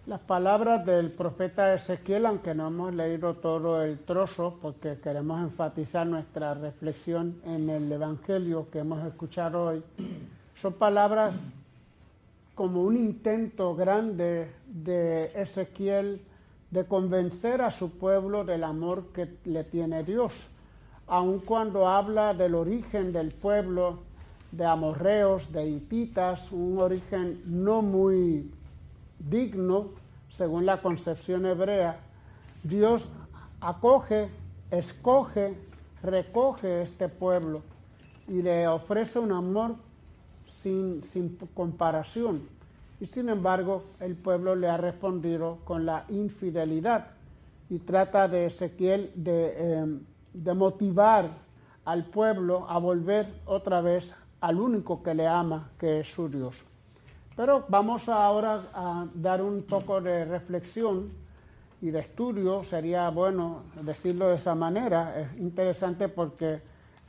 Las palabras del profeta Ezequiel, aunque no hemos leído todo el trozo porque queremos enfatizar nuestra reflexión en el Evangelio que hemos escuchado hoy, son palabras como un intento grande de Ezequiel de convencer a su pueblo del amor que le tiene Dios. Aun cuando habla del origen del pueblo, de amorreos, de hititas, un origen no muy digno, según la concepción hebrea, Dios acoge, escoge, recoge este pueblo y le ofrece un amor sin comparación. Y sin embargo, el pueblo le ha respondido con la infidelidad y trata de Ezequiel de motivar al pueblo a volver otra vez al único que le ama, que es su Dios. Pero vamos ahora a dar un poco de reflexión y de estudio. Sería bueno decirlo de esa manera. Es interesante porque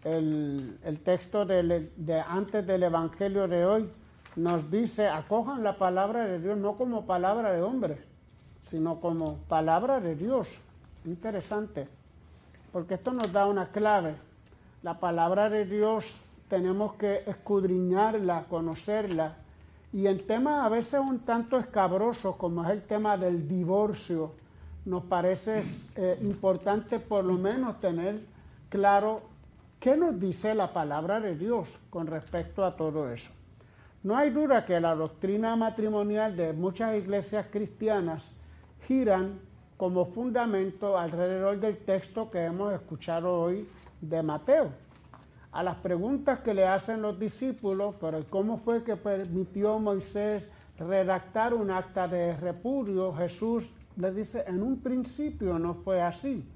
el texto de antes del Evangelio de hoy nos dice: acojan la palabra de Dios no como palabra de hombre, sino como palabra de Dios. Interesante, porque esto nos da una clave. La palabra de Dios tenemos que escudriñarla, conocerla. Y en temas a veces un tanto escabrosos, como es el tema del divorcio, nos parece importante por lo menos tener claro qué nos dice la palabra de Dios con respecto a todo eso. No hay duda que la doctrina matrimonial de muchas iglesias cristianas giran como fundamento alrededor del texto que hemos escuchado hoy de Mateo. A las preguntas que le hacen los discípulos, pero cómo fue que permitió Moisés redactar un acta de repudio, Jesús les dice: en un principio no fue así.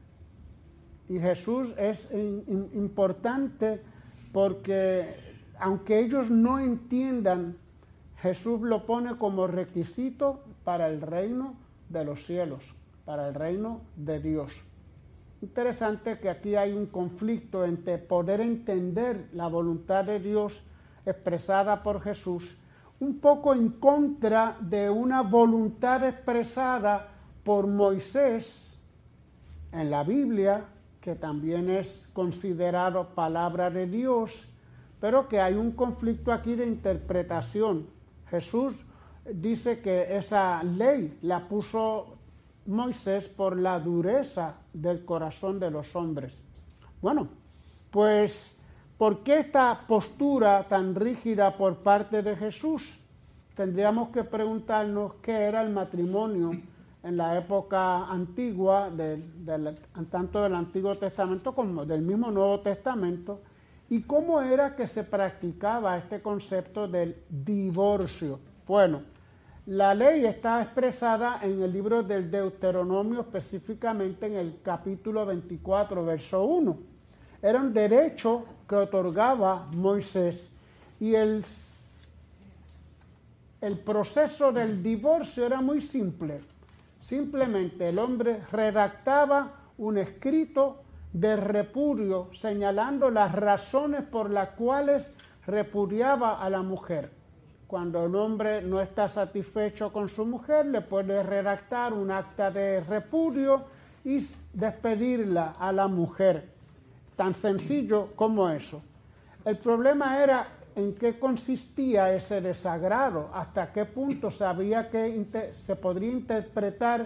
Y Jesús es importante porque aunque ellos no entiendan, Jesús lo pone como requisito para el reino de los cielos, para el reino de Dios. Interesante que aquí hay un conflicto entre poder entender la voluntad de Dios expresada por Jesús, un poco en contra de una voluntad expresada por Moisés en la Biblia, que también es considerado palabra de Dios, pero que hay un conflicto aquí de interpretación. Jesús dice que esa ley la puso Moisés por la dureza del corazón de los hombres. Bueno, pues, ¿por qué esta postura tan rígida por parte de Jesús? Tendríamos que preguntarnos qué era el matrimonio en la época antigua, tanto del Antiguo Testamento como del mismo Nuevo Testamento, y cómo era que se practicaba este concepto del divorcio. Bueno, la ley está expresada en el libro del Deuteronomio, específicamente en el capítulo 24, verso 1. Era un derecho que otorgaba Moisés y el proceso del divorcio era muy simple. Simplemente el hombre redactaba un escrito de repudio señalando las razones por las cuales repudiaba a la mujer. Cuando el hombre no está satisfecho con su mujer, le puede redactar un acta de repudio y despedirla a la mujer. Tan sencillo como eso. El problema era en qué consistía ese desagrado, hasta qué punto se podría interpretar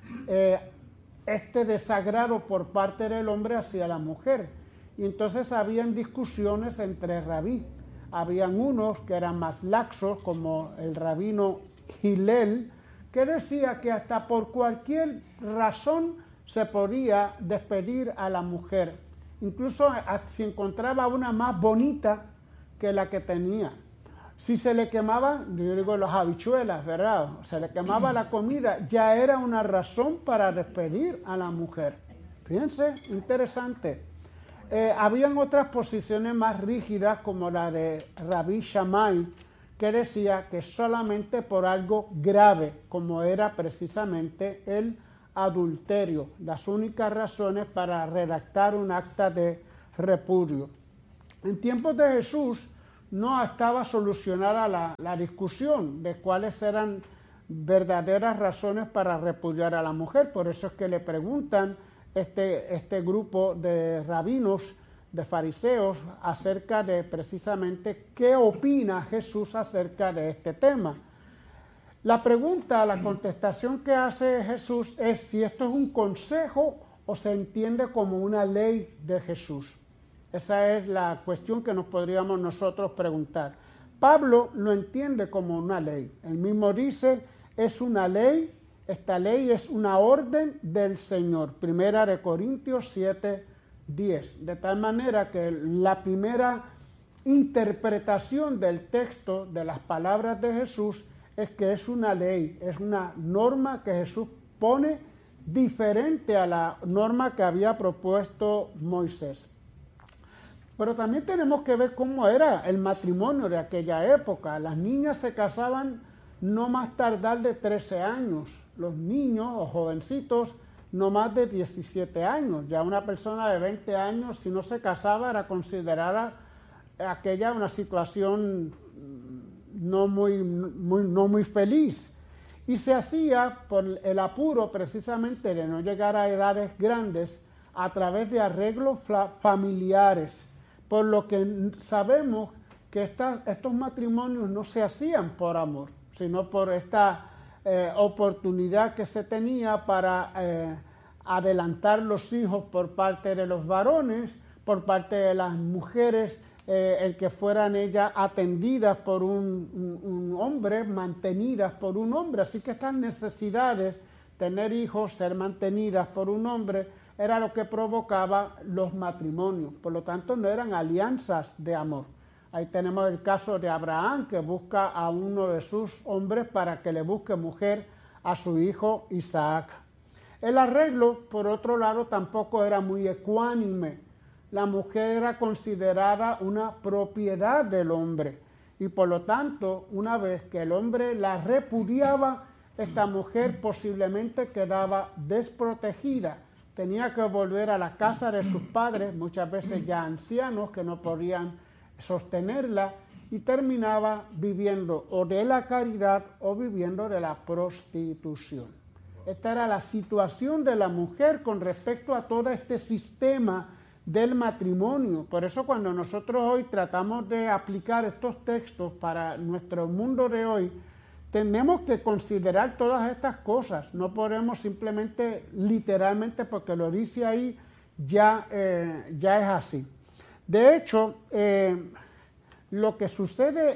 este desagrado por parte del hombre hacia la mujer. Y entonces habían discusiones entre rabí. Habían unos que eran más laxos, como el rabino Hillel, que decía que hasta por cualquier razón se podía despedir a la mujer, incluso si encontraba una más bonita que la que tenía. Si se le quemaba, yo digo las habichuelas, ¿verdad? Se le quemaba la comida, ya era una razón para despedir a la mujer. Fíjense, interesante. Habían otras posiciones más rígidas, como la de Rabí Shammai, que decía que solamente por algo grave, como era precisamente el adulterio, las únicas razones para redactar un acta de repudio. En tiempos de Jesús no estaba solucionada la discusión de cuáles eran verdaderas razones para repudiar a la mujer. Por eso es que le preguntan este grupo de rabinos, de fariseos, acerca de precisamente qué opina Jesús acerca de este tema. La pregunta, la contestación que hace Jesús es si esto es un consejo o se entiende como una ley de Jesús. Esa es la cuestión que nos podríamos nosotros preguntar. Pablo lo entiende como una ley. Él mismo dice, es una ley, esta ley es una orden del Señor. Primera de Corintios 7:10. De tal manera que la primera interpretación del texto de las palabras de Jesús es que es una ley, es una norma que Jesús pone diferente a la norma que había propuesto Moisés. Pero también tenemos que ver cómo era el matrimonio de aquella época. Las niñas se casaban no más tardar de 13 años, los niños o jovencitos no más de 17 años. Ya una persona de 20 años, si no se casaba, era considerada aquella una situación no muy feliz. Y se hacía por el apuro precisamente de no llegar a edades grandes a través de arreglos familiares. Por lo que sabemos que estos matrimonios no se hacían por amor, sino por esta oportunidad que se tenía para adelantar los hijos por parte de los varones, por parte de las mujeres, el que fueran ellas atendidas por un hombre, mantenidas por un hombre. Así que estas necesidades, tener hijos, ser mantenidas por un hombre, era lo que provocaba los matrimonios. Por lo tanto, no eran alianzas de amor. Ahí tenemos el caso de Abraham, que busca a uno de sus hombres para que le busque mujer a su hijo Isaac. El arreglo, por otro lado, tampoco era muy ecuánime. La mujer era considerada una propiedad del hombre. Y por lo tanto, una vez que el hombre la repudiaba, esta mujer posiblemente quedaba desprotegida. Tenía que volver a la casa de sus padres, muchas veces ya ancianos, que no podían sostenerla, y terminaba viviendo o de la caridad o viviendo de la prostitución. Esta era la situación de la mujer con respecto a todo este sistema del matrimonio. Por eso cuando nosotros hoy tratamos de aplicar estos textos para nuestro mundo de hoy, tenemos que considerar todas estas cosas. No podemos simplemente, literalmente, porque lo dice ahí, ya es así. De hecho, lo que sucede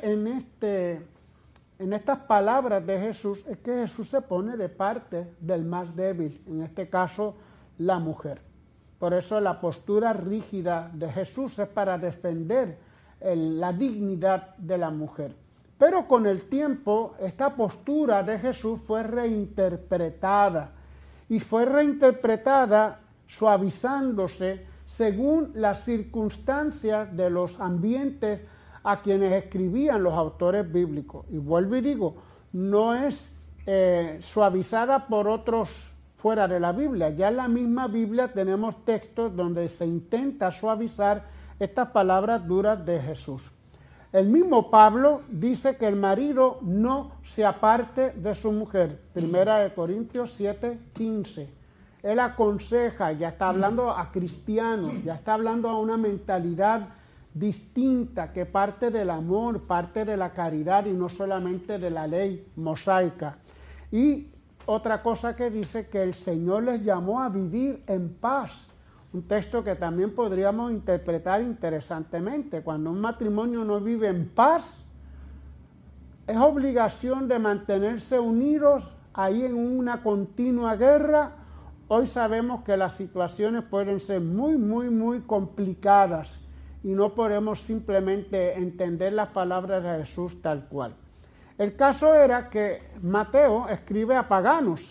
en estas palabras de Jesús es que Jesús se pone de parte del más débil, en este caso la mujer. Por eso la postura rígida de Jesús es para defender la dignidad de la mujer. Pero con el tiempo, esta postura de Jesús fue reinterpretada, y fue reinterpretada suavizándose según las circunstancias de los ambientes a quienes escribían los autores bíblicos. Y vuelvo y digo, no es suavizada por otros fuera de la Biblia. Ya en la misma Biblia tenemos textos donde se intenta suavizar estas palabras duras de Jesús. El mismo Pablo dice que el marido no se aparte de su mujer. Primera de Corintios 7:15. Él aconseja, ya está hablando a cristianos, ya está hablando a una mentalidad distinta que parte del amor, parte de la caridad y no solamente de la ley mosaica. Y otra cosa que dice que el Señor les llamó a vivir en paz. Un texto que también podríamos interpretar interesantemente. Cuando un matrimonio no vive en paz, es obligación de mantenerse unidos ahí en una continua guerra. Hoy sabemos que las situaciones pueden ser muy complicadas y no podemos simplemente entender las palabras de Jesús tal cual. El caso era que Mateo escribe a paganos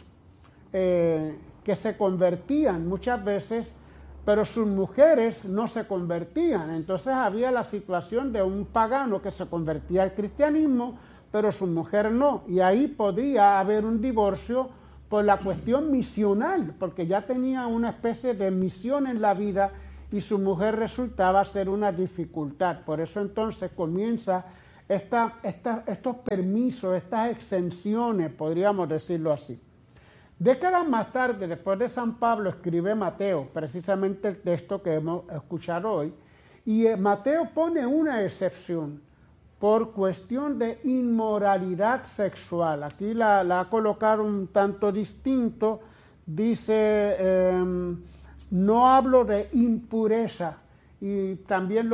que se convertían muchas veces, pero sus mujeres no se convertían. Entonces había la situación de un pagano que se convertía al cristianismo, pero su mujer no. Y ahí podía haber un divorcio por la cuestión misional, porque ya tenía una especie de misión en la vida y su mujer resultaba ser una dificultad. Por eso entonces comienza estos permisos, estas exenciones, podríamos decirlo así. Décadas más tarde, después de San Pablo, escribe Mateo, precisamente el texto que hemos escuchado hoy, y Mateo pone una excepción por cuestión de inmoralidad sexual. Aquí la ha colocado un tanto distinto, dice, no hablo de impureza, y también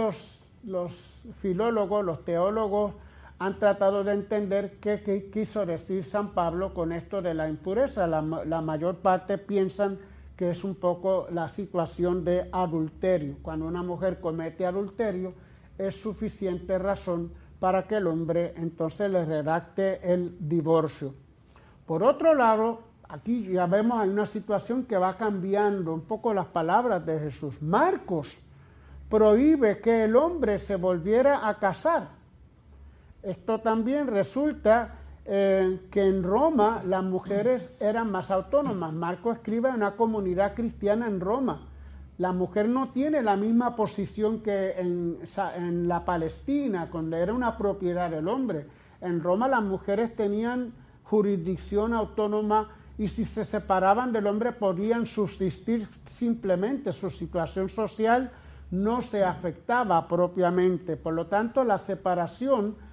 los filólogos, los teólogos, han tratado de entender qué quiso decir San Pablo con esto de la impureza. La mayor parte piensan que es un poco la situación de adulterio. Cuando una mujer comete adulterio, es suficiente razón para que el hombre entonces le redacte el divorcio. Por otro lado, aquí ya vemos hay una situación que va cambiando un poco las palabras de Jesús. Marcos prohíbe que el hombre se volviera a casar. Esto también resulta que en Roma las mujeres eran más autónomas. Marcos escribe en una comunidad cristiana en Roma. La mujer no tiene la misma posición que en la Palestina, cuando era una propiedad del hombre. En Roma las mujeres tenían jurisdicción autónoma y si se separaban del hombre podían subsistir simplemente. Su situación social no se afectaba propiamente. Por lo tanto, la separación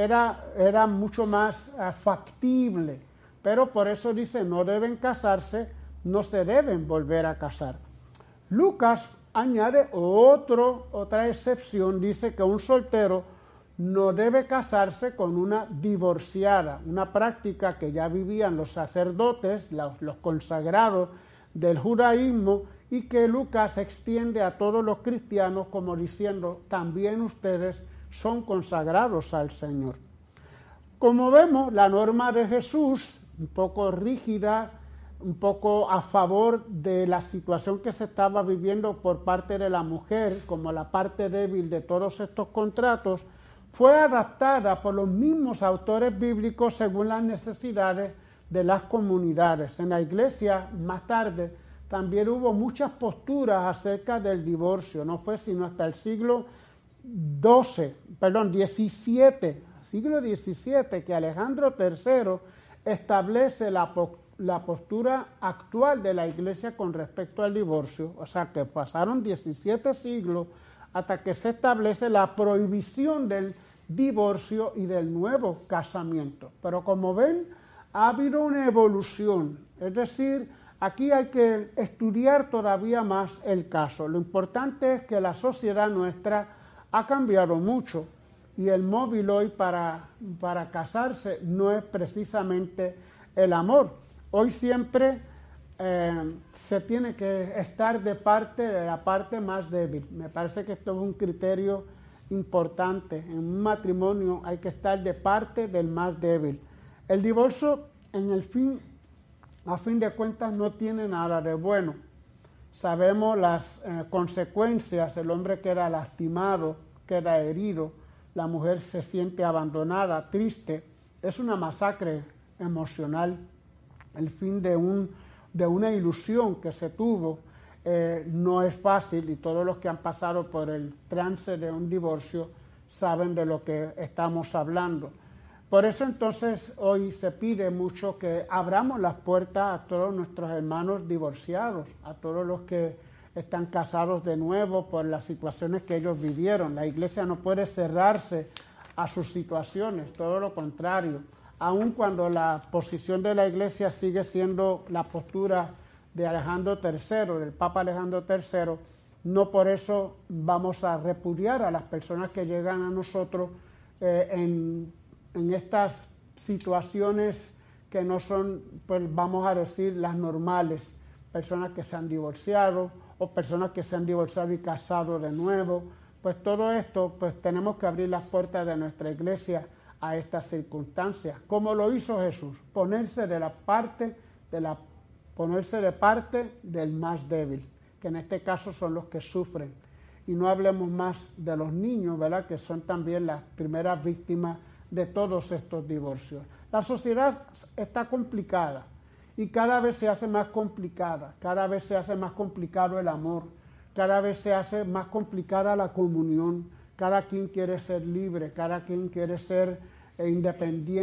era mucho más factible, pero por eso dice no deben casarse, no se deben volver a casar. Lucas añade otra excepción, dice que un soltero no debe casarse con una divorciada, una práctica que ya vivían los sacerdotes, los consagrados del judaísmo, y que Lucas extiende a todos los cristianos como diciendo también ustedes son consagrados al Señor. Como vemos, la norma de Jesús, un poco rígida, un poco a favor de la situación que se estaba viviendo por parte de la mujer, como la parte débil de todos estos contratos, fue adaptada por los mismos autores bíblicos según las necesidades de las comunidades. En la iglesia, más tarde, también hubo muchas posturas acerca del divorcio. No fue sino hasta el siglo siglo XVII, que Alejandro III establece la postura actual de la Iglesia con respecto al divorcio. O sea, que pasaron 17 siglos hasta que se establece la prohibición del divorcio y del nuevo casamiento. Pero como ven, ha habido una evolución. Es decir, aquí hay que estudiar todavía más el caso. Lo importante es que la sociedad nuestra ha cambiado mucho y el móvil hoy para casarse no es precisamente el amor. Hoy siempre se tiene que estar de la parte más débil. Me parece que esto es un criterio importante. En un matrimonio hay que estar de parte del más débil. El divorcio, a fin de cuentas, no tiene nada de bueno. Sabemos las consecuencias, el hombre queda lastimado, queda herido, la mujer se siente abandonada, triste. Es una masacre emocional. El fin de una ilusión que se tuvo no es fácil y todos los que han pasado por el trance de un divorcio saben de lo que estamos hablando. Por eso entonces hoy se pide mucho que abramos las puertas a todos nuestros hermanos divorciados, a todos los que están casados de nuevo por las situaciones que ellos vivieron. La iglesia no puede cerrarse a sus situaciones, todo lo contrario. Aun cuando la posición de la iglesia sigue siendo la postura de Alejandro III, del Papa Alejandro III, no por eso vamos a repudiar a las personas que llegan a nosotros en estas situaciones que no son, pues vamos a decir, las normales, personas que se han divorciado o personas que se han divorciado y casado de nuevo. Pues todo esto, pues tenemos que abrir las puertas de nuestra iglesia a estas circunstancias, como lo hizo Jesús, ponerse de parte del más débil, que en este caso son los que sufren. Y no hablemos más de los niños, ¿verdad?, que son también las primeras víctimas de todos estos divorcios. La sociedad está complicada y cada vez se hace más complicada, cada vez se hace más complicado el amor, cada vez se hace más complicada la comunión, Cada quien quiere ser libre, cada quien quiere ser independiente.